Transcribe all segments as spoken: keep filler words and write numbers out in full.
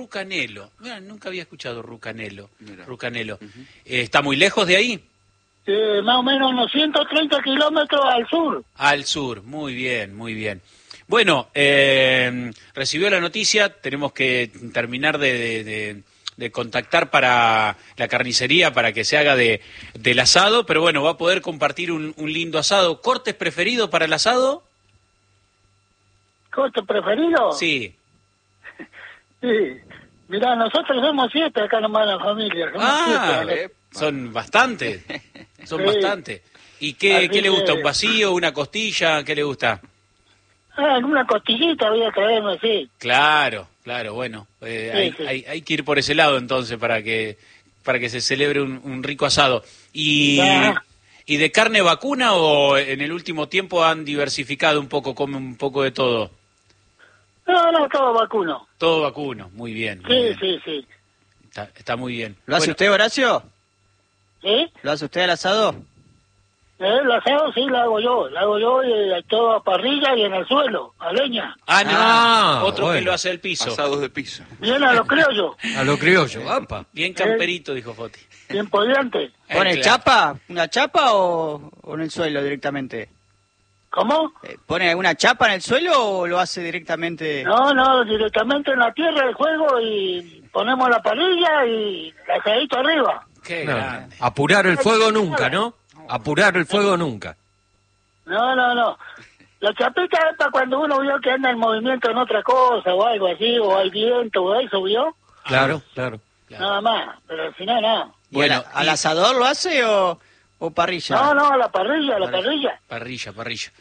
Rucanelo. Mira, nunca había escuchado Rucanelo. Mira. Rucanelo. Uh-huh. eh, ¿Está muy lejos de ahí? Eh, más o menos unos ciento treinta kilómetros al sur. Al sur, muy bien, muy bien. Bueno, eh, recibió la noticia, tenemos que terminar de, de, de, de contactar para la carnicería para que se haga de, del asado, pero bueno, va a poder compartir un, un lindo asado. ¿Cortes preferido para el asado? ¿Corte preferido? Sí. Sí. Mirá, nosotros somos siete acá nomás en la familia. Somos Ah, siete, eh, son bastantes, son sí. bastantes. ¿Y qué, qué le gusta? Que... ¿Un vacío, una costilla? ¿Qué le gusta? Ah, una costillita voy a traerme, sí. Claro, claro, bueno, eh, sí, hay, sí. Hay, hay que ir por ese lado entonces para que para que se celebre un, un rico asado. ¿Y, ¿Y de carne vacuna o en el último tiempo han diversificado un poco, comen un poco de todo? No, no, todo vacuno. Todo vacuno, muy bien. Muy sí, bien. sí, sí. Está, está muy bien. ¿Lo hace bueno, usted, Horacio? ¿Sí? ¿Lo hace usted al asado? El asado sí lo hago yo, lo hago yo y todo a parrilla y en el suelo, a leña. Ah, no, Ah, otro bueno. que lo hace al piso. Asados de piso. Bien a lo criollo, A lo criollo, apa. Bien camperito, dijo Foti. bien podiante. ¿Pone Eh, claro. chapa? ¿Una chapa o, o en el suelo directamente? ¿Cómo? Eh, ¿Pone alguna chapa en el suelo o lo hace directamente? No, no, directamente en la tierra del juego y ponemos la parrilla y el asadito arriba. Qué No, grande. apurar el fuego nunca, ¿no? Apurar el fuego nunca. No, no, no. La chapita es para cuando uno vio que anda en movimiento en otra cosa o algo así, o hay viento o eso, ¿vio? Claro, claro. Claro. Nada más, pero al final no. Bueno, Bueno, ¿al y- asador lo hace o, o parrilla? No, no, a la parrilla, a la parrilla. Parrilla, parrilla.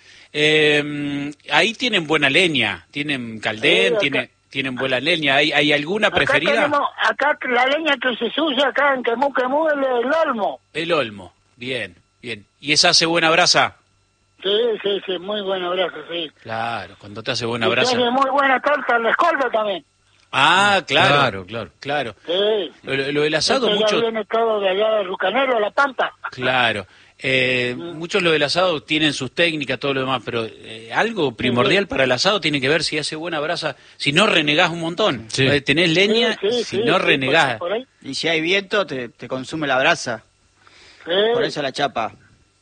Eh, ahí tienen buena leña, tienen caldén, Sí, acá- tienen, tienen buena leña. ¿Hay, hay alguna Acá preferida? tenemos, acá la leña que se usa acá en Quemú Quemú es el olmo. El olmo, bien, bien. ¿Y esa hace buena brasa? Sí, sí, sí, muy buen abrazo, sí. Claro, cuando te hace buena Y brasa. tiene muy buena torta en la escolta también. Ah, claro, Claro, claro. claro. Sí. Lo, lo- lo del asado, Esto ya mucho, viene todo de allá de Rucanero, La Pampa. claro. Eh, muchos lo del asado tienen sus técnicas, todo lo demás, pero eh, algo primordial para el asado tiene que ver si hace buena brasa, si no renegás un montón. Sí. Eh, Tenés leña, Sí, sí, si sí, no sí, renegás. por- por ahí. Y si hay viento, te, te consume la brasa. Sí, Por eso la chapa.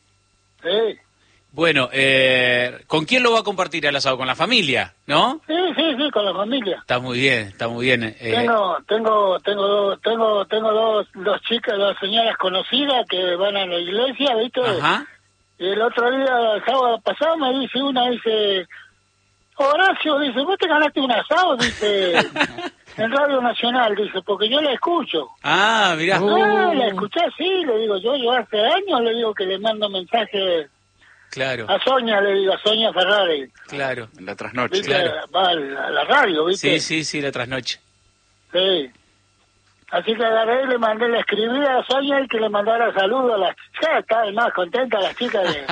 sí. Bueno, eh, ¿con quién lo va a compartir el asado? ¿Con la familia? ¿No? Sí, sí, sí, con la familia. Está muy bien, está muy bien. eh, Tengo, tengo, tengo, dos- tengo, tengo dos, dos chicas, dos señoras conocidas que van a la iglesia, ¿viste? Ajá. Y el otro día, el sábado pasado, me dice una, dice, Horacio, dice, vos te ganaste un asado, dice, en Radio Nacional, dice, porque yo la escucho. Ah, mirá. Ah, la escuché, sí, le digo, yo, yo hace años le digo que le mando mensaje Claro, a Sonia, le digo, a Sonia Ferrari. claro. En la trasnoche. ¿Viste? Claro. Va a la, a la radio, ¿viste? Sí, sí, sí, la trasnoche. Sí. Así que agarré y le mandé, le escribí a Sonia y que le mandara saludos a las chicas. Estaba más contenta las chicas de...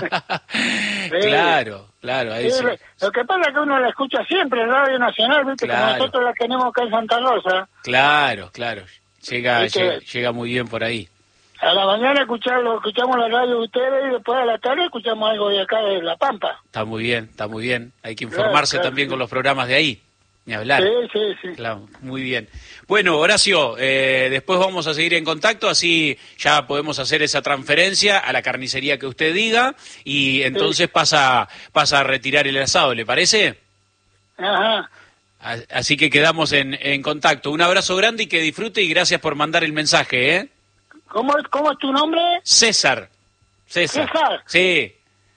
Sí. Claro, claro, ahí Sí, sí. le- Lo que pasa es que uno la escucha siempre en Radio Nacional, ¿viste? Claro. Como nosotros la tenemos acá en Santa Rosa. Claro, claro. Llega, ¿Viste? llega, llega muy bien por ahí. A la mañana escuchamos, escuchamos la radio de ustedes y después a la tarde escuchamos algo de acá de La Pampa. Está muy bien, está muy bien. Hay que Claro, informarse claro, también sí. con los programas de ahí. Ni hablar. Sí, sí, sí. Claro, muy bien. Bueno, Horacio, eh, después vamos a seguir en contacto, así ya podemos hacer esa transferencia a la carnicería que usted diga y entonces pasa, pasa a retirar el asado, ¿le parece? Ajá. A- Así que quedamos en, en contacto. Un abrazo grande y que disfrute y gracias por mandar el mensaje, ¿eh? ¿Cómo, es- ¿Cómo es tu nombre? César. César. César. Sí,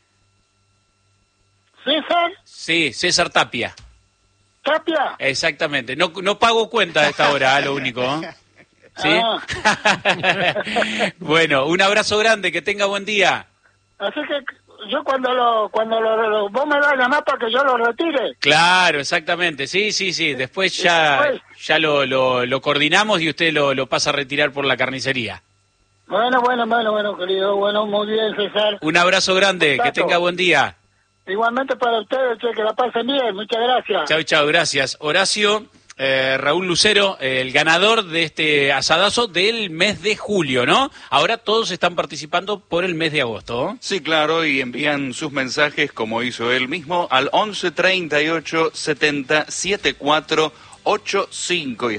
César sí, César Tapia. Tapia. Exactamente. No, no pago cuenta a esta hora, ¿eh? Lo único. ¿eh? ¿Sí? Ah. Bueno, un abrazo grande, que tenga buen día. Así que yo cuando lo, cuando lo, lo- vos me vas a llamar para que yo lo retire. Claro, exactamente. Sí, sí, sí. Después ya, Después. ya lo, lo, lo coordinamos y usted lo, lo pasa a retirar por la carnicería. Bueno, bueno, bueno, bueno, querido. Bueno, muy bien, César. Un abrazo grande, que Contacto. tenga buen día. Igualmente para ustedes, che, que la pasen bien. Muchas gracias. Chau, chau, gracias. Horacio, eh, Raúl Lucero, eh, el ganador de este asadazo del mes de julio, ¿no? Ahora todos están participando por el mes de agosto. ¿no? Sí, claro, y envían sus mensajes, como hizo él mismo, al once treinta y ocho setenta setenta y cuatro ochenta y cinco.